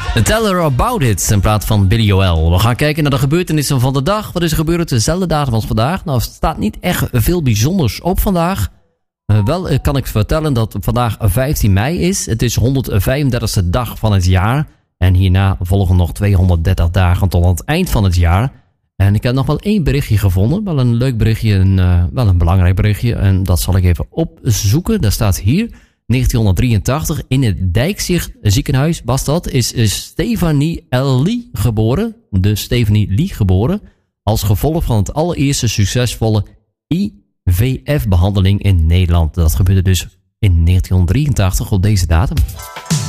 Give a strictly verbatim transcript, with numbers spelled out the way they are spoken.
Tell her about it, in plaats van Billy Joel. We gaan kijken naar de gebeurtenissen van de dag. Wat is er gebeurd dezelfde datum als vandaag? Nou, er staat niet echt veel bijzonders op vandaag. Uh, wel uh, kan ik vertellen dat vandaag vijftien mei is. Het is honderdvijfendertigste dag van het jaar. En hierna volgen nog tweehonderddertig dagen tot aan het eind van het jaar. En ik heb nog wel één berichtje gevonden. Wel een leuk berichtje, een, uh, wel een belangrijk berichtje. En dat zal ik even opzoeken. Daar staat hier, negentienhonderddrieëntachtig, in het Dijkzicht ziekenhuis was dat, is, is Stephanie L. Lee geboren. De Stephanie Lee geboren. Als gevolg van het allereerste succesvolle I V F-behandeling in Nederland. Dat gebeurde dus in negentienhonderddrieëntachtig op deze datum.